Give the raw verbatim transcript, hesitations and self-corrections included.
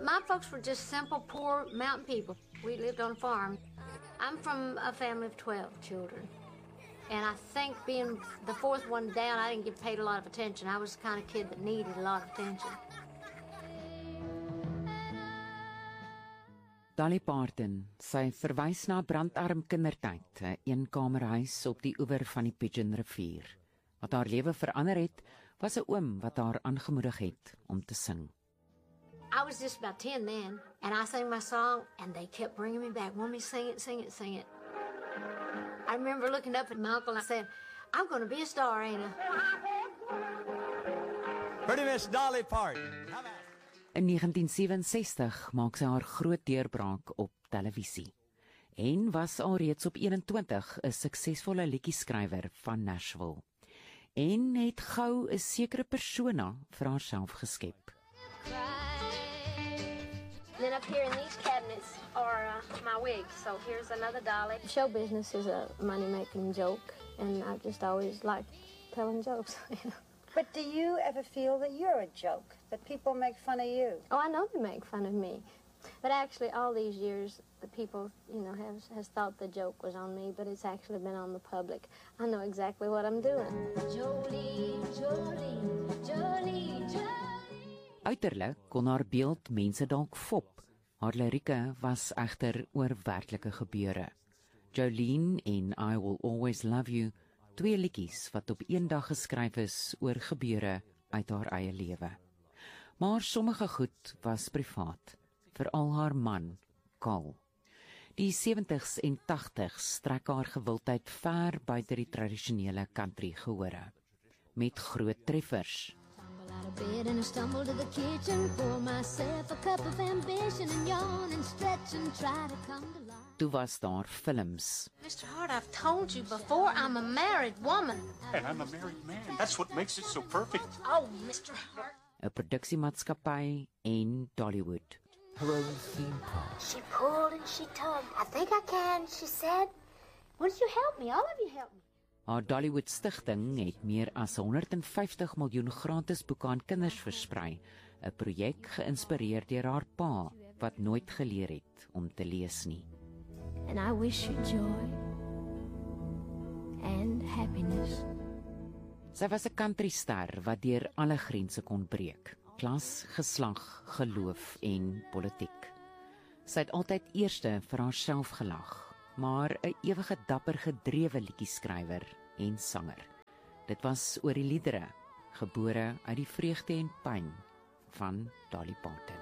My folks were just simple, poor mountain people. We lived on a farm. I'm from a family of twelve children. And I think being the fourth one down, I didn't get paid a lot of attention. I was the kind of kid that needed a lot of attention. Dolly Parton, sy verwys na brandarm kindertyd, 'n eenkamerhuis op die oewer van die Pigeon rivier. Wat haar lewe verander het, was 'n oom wat haar aangemoedig het om te sing. I was just about ten then, and I sang my song, and they kept bringing me back, want me to sing it, sing it, sing it. I remember looking up at my uncle and I said, I'm going to be a star, ain't I? Pretty Miss Dolly Parton. In negentien sewe-en-sestig maak sy haar groot deurbraak op televisie. En was alreeds op eenentwintig 'n suksesvolle liedjieskrywer van Nashville. En het gou 'n sekere persona vir haarself geskep. Then up here in these cabinets are uh, my wigs. So here's another Dolly. Show business is a money-making joke, and I just always liked telling jokes. But do you ever feel that you're a joke, that people make fun of you? Oh, I know they make fun of me. But actually, all these years, the people, you know, has, has thought the joke was on me, but it's actually been on the public. I know exactly what I'm doing. Jolie, Jolie, Jolie, Jolie. Uiterlik kon haar beeld mense dalk fop. Haar lirieke was egter oor werklike gebeure. Jolene en I Will Always Love You, twee liedjies wat op een dag geskryf is oor gebeure uit haar eie lewe. Maar sommige goed was privaat, veral haar man, Carl. Die sewentig's en tagtig's strek haar gewildheid ver buite die tradisionele country gehore, met groot treffers. Out of bed and I stumble to the kitchen, pour myself a cup of ambition and yawn and stretch and try to come to life. Toe was daar films. Mister Hart, I've told you before, I'm a married woman. And I'm a married man. That's what makes it so perfect. Oh, Mister Hart. 'n Produksiemaatskappy en Dollywood. Her own theme park. She pulled and she tugged. I think I can, she said. Won't you help me? All of you help me. Haar Dollywood stigting het meer as honderdvyftig miljoen gratis boeke aan kinders versprei, 'n projek geïnspireer deur haar pa, wat nooit geleer het om te lees nie. And I wish you joy and happiness. Sy was 'n countryster wat deur alle grense kon breek, klas, geslag, geloof en politiek. Sy het altyd eerste vir haarself gelag, maar 'n ewige dapper gedrewe liedjieskrywer en sanger. Dit was oor die liedere, gebore uit die vreugde en pyn van Dolly Parton.